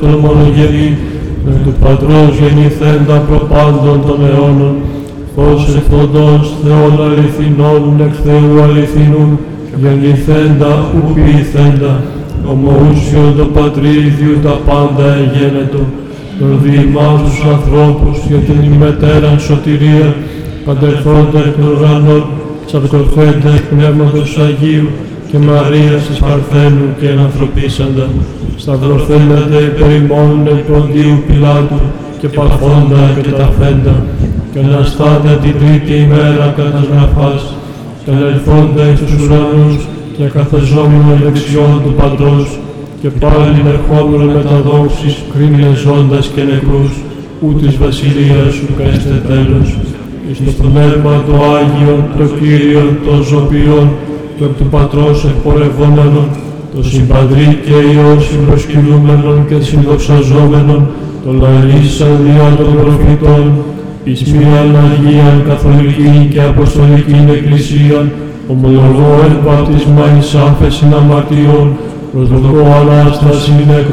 τον μονογενή, με του Πατρός γεννηθέντα προπάντων των αιώνων, φως εκφωτός Θεών αληθινών, εκ Θεού αληθινού, γεννηθέντα ου ποιηθέντα, ομοούσιον το Πατρίδιου τα πάντα εγένετο, τον διημάς τους ανθρώπους για την ημετέραν σωτηρία, παντεχόντα εκ των ουρανών, σαρκοφέντα εκ Πνεύματος Αγίου και Μαρίας της Παρθένου και ενανθρωπίσαντα, σταυρωθέντα υπέρ ημών εκ Ποντίου Πιλάτου και παθόντα και ταφέντα, και αναστάτε την τρίτη ημέρα κατά γραφάς, και ανελθόντα εις τους ουρανούς και καθεζόμενο δεξιόν του Πατρός, και πάλι ερχόμενο με τα δόξης κρίνες ζώντας και νεκρούς, ου της βασιλείας σου καίστε τέλος. Εις το Πνεύμα το Άγιον, το Κύριον, το Ζωπιόν, το εκ του Πατρός εκπορευόμενον, το Συμπατρί και Υιό συμπροσκυνούμενον και συνδοξαζόμενον, το λαλήσαν διά των προφητών, εις μίαν Αγίαν Καθολική και Αποστολικήν Εκκλησίαν, ομολογώ εν βαπτίσμα εις άφεσιν αμαρτιών, προσδοκώ Ανάστασιν εκ